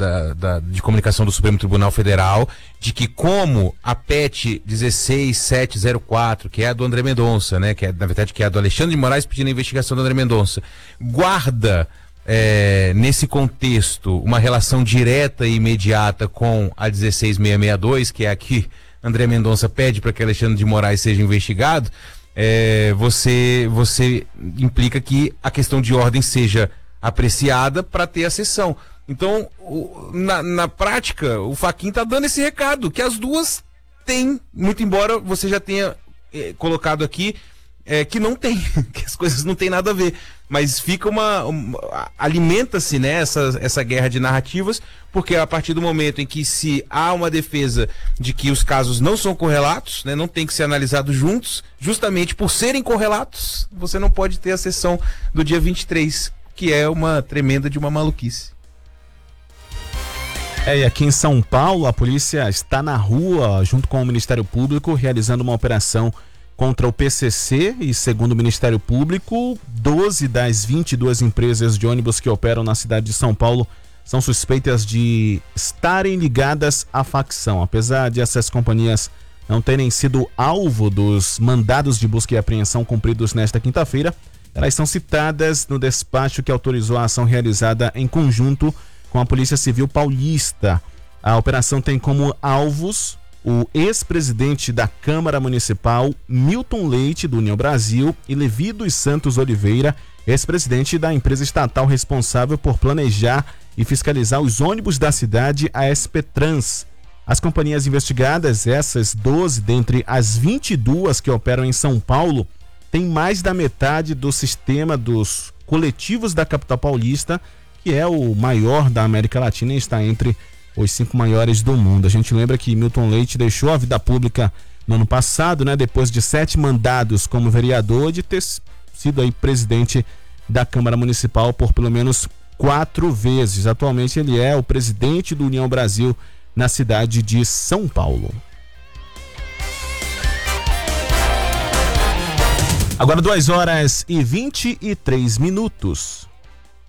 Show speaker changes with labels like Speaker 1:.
Speaker 1: de Comunicação do Supremo Tribunal Federal, de que como a PET 16704, que é a do André Mendonça, né, que é, na verdade, que é a do Alexandre de Moraes pedindo a investigação do André Mendonça, guarda nesse contexto uma relação direta e imediata com a 16662, que é a que André Mendonça pede para que Alexandre de Moraes seja investigado, você implica que a questão de ordem seja apreciada para ter a sessão. Então, na prática, o Fachin está dando esse recado, que as duas têm, muito embora você já tenha colocado aqui que não tem, que as coisas não têm nada a ver, mas fica alimenta-se, né, essa guerra de narrativas, porque a partir do momento em que se há uma defesa de que os casos não são correlatos, né, não tem que ser analisados juntos, justamente por serem correlatos, você não pode ter a sessão do dia 23, que é uma tremenda de uma maluquice.
Speaker 2: E aqui em São Paulo, a polícia está na rua, junto com o Ministério Público, realizando uma operação contra o PCC e, segundo o Ministério Público, 12 das 22 empresas de ônibus que operam na cidade de São Paulo são suspeitas de estarem ligadas à facção. Apesar de essas companhias não terem sido alvo dos mandados de busca e apreensão cumpridos nesta quinta-feira, elas são citadas no despacho que autorizou a ação realizada em conjunto com a Polícia Civil Paulista. A operação tem como alvos o ex-presidente da Câmara Municipal, Milton Leite, do União Brasil, e Levi dos Santos Oliveira, ex-presidente da empresa estatal responsável por planejar e fiscalizar os ônibus da cidade, a SP Trans. As companhias investigadas, essas 12 dentre as 22 que operam em São Paulo, têm mais da metade do sistema dos coletivos da capital paulista, que é o maior da América Latina e está entre os 5 maiores do mundo. A gente lembra que Milton Leite deixou a vida pública no ano passado, né, depois de 7 mandados como vereador, de ter sido aí presidente da Câmara Municipal por pelo menos 4 vezes. Atualmente ele é o presidente do União Brasil na cidade de São Paulo. Agora 2h23.